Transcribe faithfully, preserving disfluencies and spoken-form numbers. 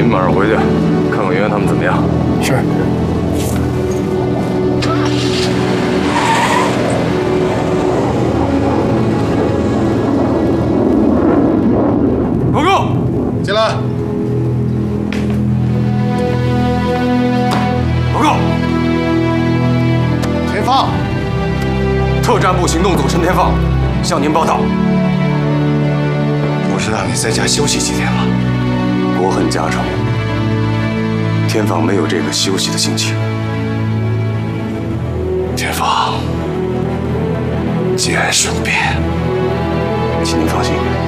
马上回去，看看圆圆他们怎么样。 是。 报告， 进来。 报告， 田放， 特战部行动组陈天放向您报道。 不是让你在家休息几天吗？ 国恨家仇，天放没有这个休息的心情。 田放，节哀顺变。 请您放心。